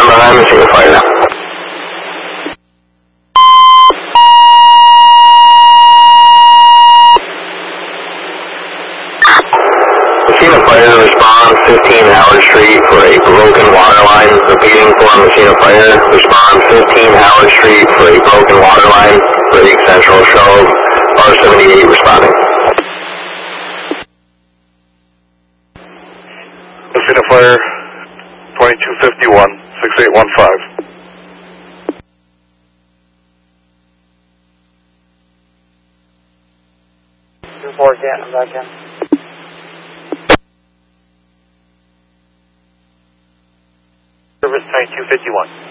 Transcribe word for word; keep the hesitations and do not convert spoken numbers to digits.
by, Messina Fire now. Messina Fire, respond fifteen Howard Street for a broken water line. Repeating for Messina Fire, respond fifteen Howard Street for a broken water line. Ready Central Show, R seventy-eight responding. Messina Fire, twenty-two fifty-one, six eight one five. two four, yeah, I'm back in. Service twenty-two fifty-one.